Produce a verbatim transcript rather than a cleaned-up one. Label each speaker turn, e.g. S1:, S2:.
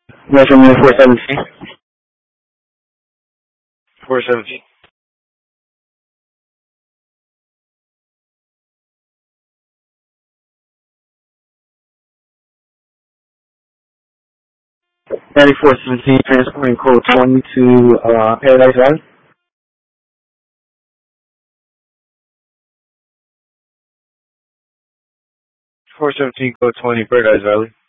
S1: Measurement four seventeen. four seventeen. ninety-four seventeen, transporting code twenty to uh, Paradise Valley. four seventeen, code twenty, Paradise Valley.